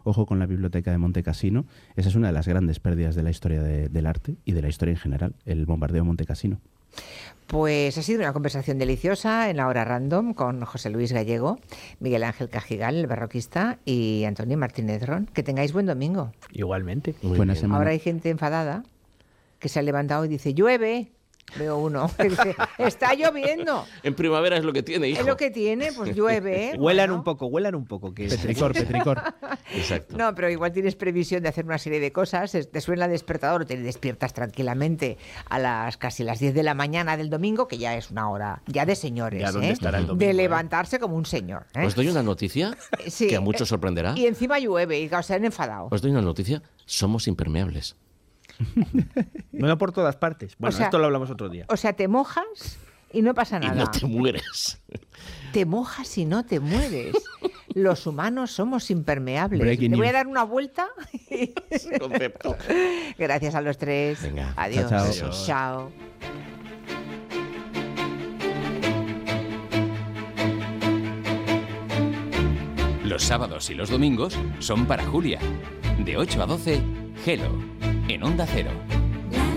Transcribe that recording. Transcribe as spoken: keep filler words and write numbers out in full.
ojo con la biblioteca de Monte Cassino. Esa es una de las grandes pérdidas de la historia de, del arte y de la historia en general, el bombardeo de Monte Cassino. Pues ha sido una conversación deliciosa en la hora random con José Luis Gallego, Miguel Ángel Cajigal, el barroquista, y Antonio Martínez Ron. Que tengáis buen domingo. Igualmente. Muy Buena semana. Ahora hay gente enfadada que se ha levantado y dice, llueve. Veo uno que dice, está lloviendo. En primavera es lo que tiene, hijo. Es lo que tiene, pues llueve. ¿eh? Huelan Bueno. un poco, huelan un poco. Que Petricor, petricor. Exacto. No, pero igual tienes previsión de hacer una serie de cosas, te suena el despertador, te despiertas tranquilamente a las casi las diez de la mañana del domingo, que ya es una hora ya de señores, Ya dónde ¿eh? estará el domingo, de ¿eh? levantarse como un señor. ¿eh? Os doy una noticia Sí, que a muchos eh, sorprenderá. Y encima llueve y se han enfadado. Os doy una noticia, somos impermeables. No por todas partes. Bueno, O sea, esto lo hablamos otro día. O sea, te mojas y no pasa Y nada. no te mueres. Te mojas y no te mueres. Los humanos somos impermeables. Breaking Te voy a news. dar una vuelta. Concepto. Gracias a los tres. Venga. Adiós. Chao, chao. Chao. Los sábados y los domingos son para Julia. De ocho a doce, Hello, en Onda Cero.